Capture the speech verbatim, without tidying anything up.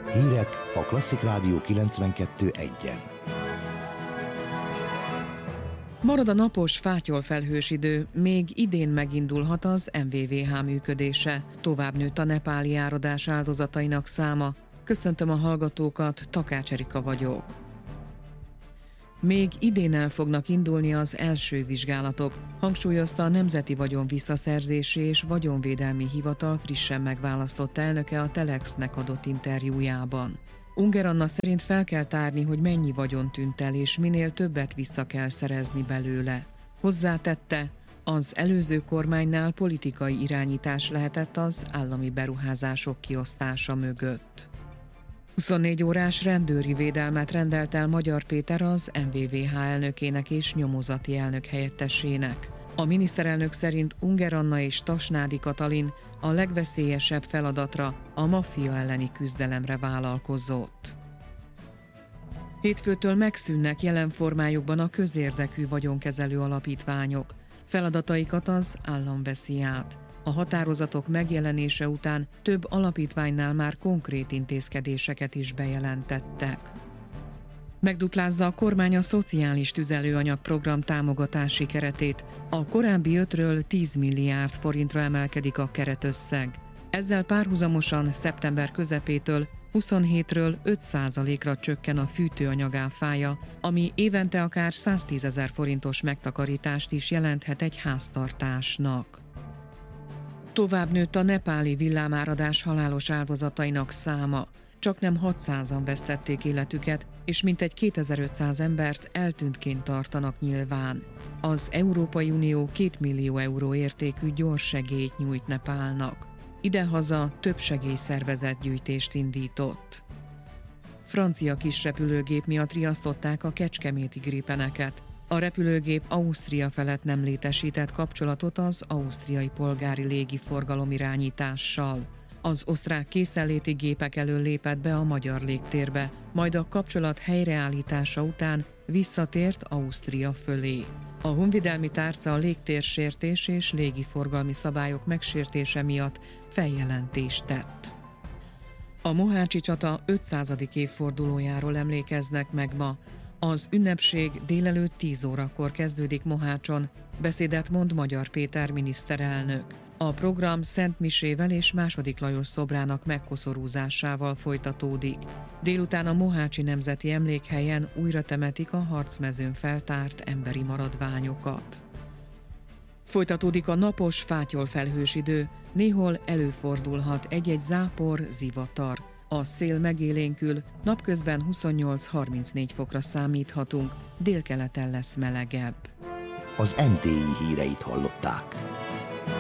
Hírek a Klasszik Rádió kilencvenkettő egyen. Marad a napos, fátyolfelhős idő, még idén megindulhat az em vé vé há működése. Tovább nőtt a nepáli áradás áldozatainak száma. Köszöntöm a hallgatókat, Takács Erika vagyok. Még idén el fognak indulni az első vizsgálatok, hangsúlyozta a Nemzeti Vagyon Visszaszerzési és Vagyonvédelmi Hivatal frissen megválasztott elnöke a Telexnek adott interjújában. Unger Anna szerint fel kell tárni, hogy mennyi vagyon tűnt el, és minél többet vissza kell szerezni belőle. Hozzátette, az előző kormánynál politikai irányítás lehetett az állami beruházások kiosztása mögött. huszonnégy órás rendőri védelmet rendelt el Magyar Péter az em vé vé há elnökének és nyomozati elnök helyettesének. A miniszterelnök szerint Unger Anna és Tasnádi Katalin a legveszélyesebb feladatra, a maffia elleni küzdelemre vállalkozott. Hétfőtől megszűnnek jelen formájukban a közérdekű vagyonkezelő alapítványok. Feladataikat az állam veszi át. A határozatok megjelenése után több alapítványnál már konkrét intézkedéseket is bejelentettek. Megduplázza a kormány a szociális tüzelőanyag program támogatási keretét. A korábbi ötről tíz milliárd forintra emelkedik a keretösszeg. Ezzel párhuzamosan szeptember közepétől huszonhétről öt százalékra csökken a fűtőanyag áfája, ami évente akár száztízezer forintos megtakarítást is jelenthet egy háztartásnak. Tovább nőtt a nepáli villámáradás halálos áldozatainak száma. Csaknem hatszázan vesztették életüket, és mintegy kétezer-ötszáz embert eltűntként tartanak nyilván. Az Európai Unió két millió euró értékű gyors segélyt nyújt Nepálnak. Idehaza több segélyszervezet gyűjtést indított. Francia kisrepülőgép miatt riasztották a kecskeméti gripeneket. A repülőgép Ausztria felett nem létesített kapcsolatot az ausztriai polgári légiforgalom irányítással. Az osztrák készenléti gépek elől lépett be a magyar légtérbe, majd a kapcsolat helyreállítása után visszatért Ausztria fölé. A honvédelmi tárca a légtérsértés és légiforgalmi szabályok megsértése miatt feljelentést tett. A mohácsi csata ötszázadik évfordulójáról emlékeznek meg ma. Az ünnepség délelőtt tíz órakor kezdődik Mohácson, beszédet mond Magyar Péter miniszterelnök. A program Szent Misével és második Lajos szobrának megkoszorúzásával folytatódik. Délután a Mohácsi Nemzeti Emlékhelyen újra temetik a harcmezőn feltárt emberi maradványokat. Folytatódik a napos, fátyolfelhős idő, néhol előfordulhat egy-egy zápor, zivatar. A szél megélénkül, napközben huszonnyolc-harmincnégy fokra számíthatunk, délkeleten lesz melegebb. Az em té i híreit hallották.